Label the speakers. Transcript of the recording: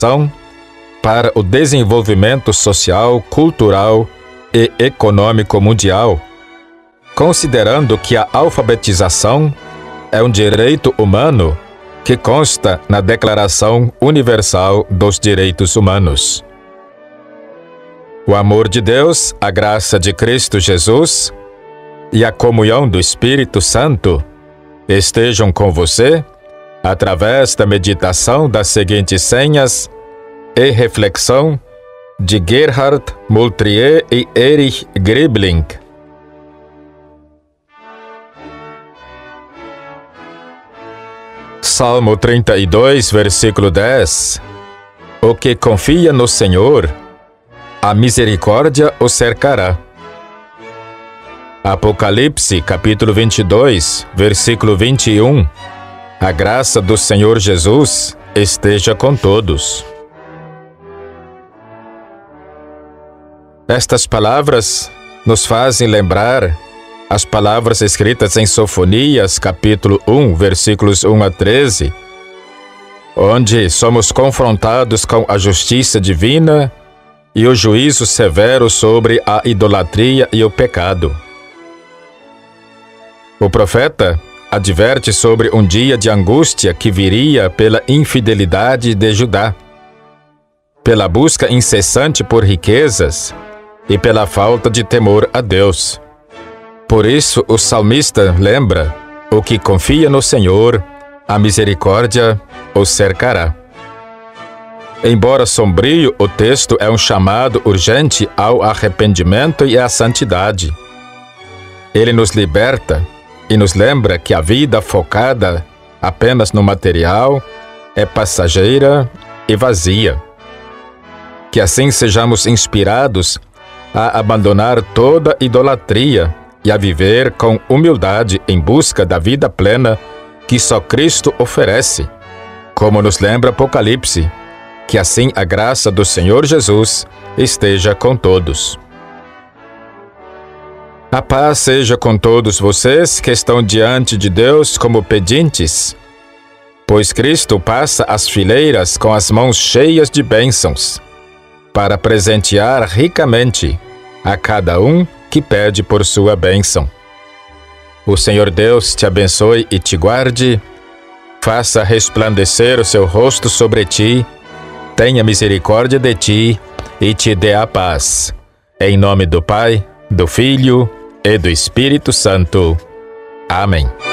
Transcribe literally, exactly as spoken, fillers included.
Speaker 1: para o desenvolvimento social, cultural e econômico mundial, considerando que a alfabetização é um direito humano que consta na Declaração Universal dos Direitos Humanos. O amor de Deus, a graça de Cristo Jesus e a comunhão do Espírito Santo estejam com você através da meditação das seguintes senhas e reflexão de Gerhard Moultrier e Erich Gribling. Salmo trinta e dois, versículo dez. O que confia no Senhor, a misericórdia o cercará. Apocalipse, capítulo vinte e dois, versículo vinte e um. A graça do Senhor Jesus esteja com todos. Estas palavras nos fazem lembrar as palavras escritas em Sofonias, capítulo um, versículos um a treze, onde somos confrontados com a justiça divina e o juízo severo sobre a idolatria e o pecado. O profeta adverte sobre um dia de angústia que viria pela infidelidade de Judá, pela busca incessante por riquezas e pela falta de temor a Deus. Por isso, o salmista lembra: o que confia no Senhor, a misericórdia o cercará. Embora sombrio, o texto é um chamado urgente ao arrependimento e à santidade. Ele nos liberta e nos lembra que a vida focada apenas no material é passageira e vazia. Que assim sejamos inspirados a abandonar toda idolatria e a viver com humildade em busca da vida plena que só Cristo oferece, como nos lembra Apocalipse. Que assim a graça do Senhor Jesus esteja com todos. A paz seja com todos vocês que estão diante de Deus como pedintes, pois Cristo passa as fileiras com as mãos cheias de bênçãos, para presentear ricamente a cada um que pede por sua bênção. O Senhor Deus te abençoe e te guarde, faça resplandecer o seu rosto sobre ti, tenha misericórdia de ti e te dê a paz. Em nome do Pai, do Filho e do Espírito Santo. Amém.